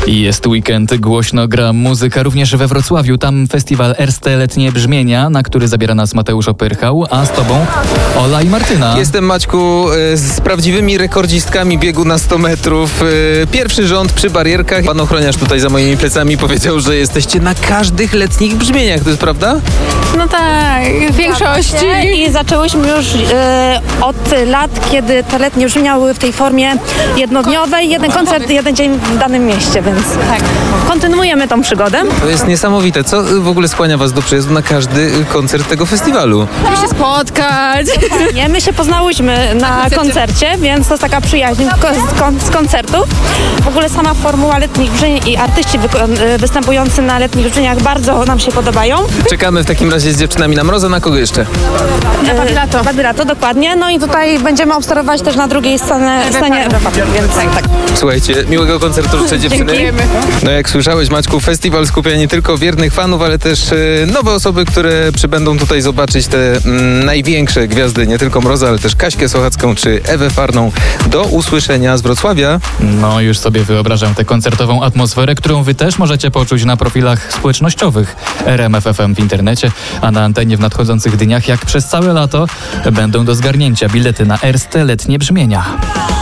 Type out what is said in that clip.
Jest weekend, głośno gra muzyka również we Wrocławiu. Tam festiwal Erste Letnie Brzmienia, na który zabiera nas Mateusz Opyrchał, a z tobą Ola i Martyna. Jestem, Maćku, z prawdziwymi rekordzistkami biegu na 100 metrów. Pierwszy rząd przy barierkach. Pan ochroniarz tutaj za moimi plecami powiedział, że jesteście na każdych letnich brzmieniach. To jest prawda? No tak, w większości. I zaczęłyśmy już od lat, kiedy te letnie już miały w tej formie jednodniowej, jeden koncert, jeden dzień w danym mieście, więc Tak. kontynuujemy tą przygodę. To jest niesamowite. Co w ogóle skłania was do przyjazdu na każdy koncert tego festiwalu? Musimy się spotkać. Nie, my się poznałyśmy na koncercie, więc to jest taka przyjaźń z koncertów. W ogóle sama formuła letnich brzmień i artyści występujący na letnich brzmieniach bardzo nam się podobają. Czekamy w takim razie z dziewczynami na Mroza, na kogo jeszcze? Babilato, dokładnie. No i tutaj będziemy obserwować też na drugiej scenie więc tak. Słuchajcie, miłego koncertu życzę, dziewczyny. Dziękujemy. No jak słyszałeś, Maćku, festiwal skupia nie tylko wiernych fanów, ale też nowe osoby, które przybędą tutaj zobaczyć te największe gwiazdy, nie tylko Mroza, ale też Kaśkę Sochacką czy Ewę Farną. Do usłyszenia z Wrocławia. No już sobie wyobrażam tę koncertową atmosferę, którą wy też możecie poczuć na profilach społecznościowych RMF FM w internecie, a na antenie w nadchodzących dniach, jak przez całe lato, będą do zgarnięcia bilety na Erste Letnie Brzmienia.